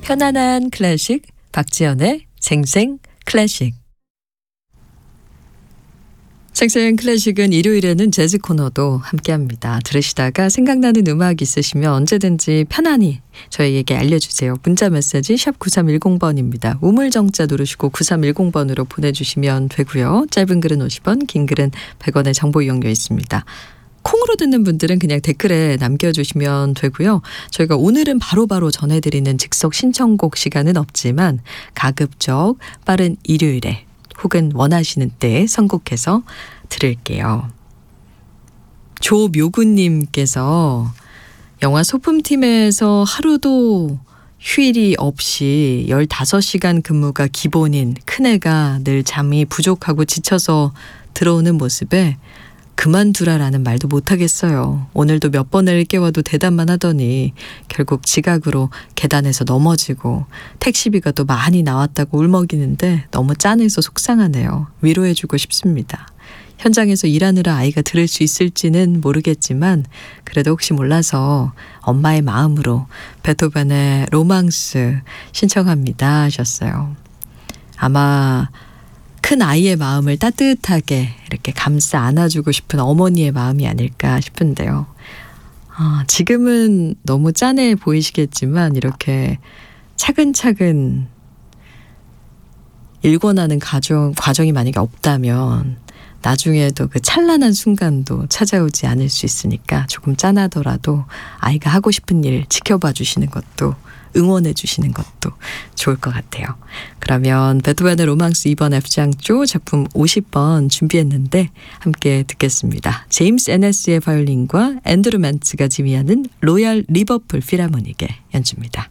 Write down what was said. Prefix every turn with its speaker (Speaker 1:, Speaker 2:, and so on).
Speaker 1: 편안한 클래식 박지연의 생생 클래식. 생생 클래식은 일요일에는 재즈 코너도 함께합니다. 들으시다가 생각나는 음악 있으시면 언제든지 편안히 저희에게 알려주세요. 문자 메시지 샵 9310번입니다. 우물정자 누르시고 9310번으로 보내주시면 되고요. 짧은 글은 50원, 긴 글은 100원의 정보 이용료 있습니다. 콩으로 듣는 분들은 그냥 댓글에 남겨주시면 되고요. 저희가 오늘은 바로바로 전해드리는 즉석 신청곡 시간은 없지만 가급적 빠른 일요일에 혹은 원하시는 때에 선곡해서 들을게요. 조묘구님께서 영화 소품팀에서 하루도 휴일이 없이 15시간 근무가 기본인 큰애가 늘 잠이 부족하고 지쳐서 들어오는 모습에 그만두라라는 말도 못하겠어요. 오늘도 몇 번을 깨워도 대답만 하더니 결국 지각으로 계단에서 넘어지고 택시비가 또 많이 나왔다고 울먹이는데 너무 짠해서 속상하네요. 위로해주고 싶습니다. 현장에서 일하느라 아이가 들을 수 있을지는 모르겠지만 그래도 혹시 몰라서 엄마의 마음으로 베토벤의 로망스 신청합니다 하셨어요. 아마 큰 아이의 마음을 따뜻하게 이렇게 감싸 안아주고 싶은 어머니의 마음이 아닐까 싶은데요. 지금은 너무 짠해 보이시겠지만 이렇게 차근차근 일궈나는 과정이 만약에 없다면 나중에도 그 찬란한 순간도 찾아오지 않을 수 있으니까 조금 짠하더라도 아이가 하고 싶은 일 지켜봐 주시는 것도 응원해 주시는 것도 좋을 것 같아요. 그러면 베토벤의 로망스 2번 F장조 작품 50번 준비했는데 함께 듣겠습니다. 제임스 에네스의 바이올린과 앤드루 맨츠가 지휘하는 로얄 리버풀 필하모닉의 연주입니다.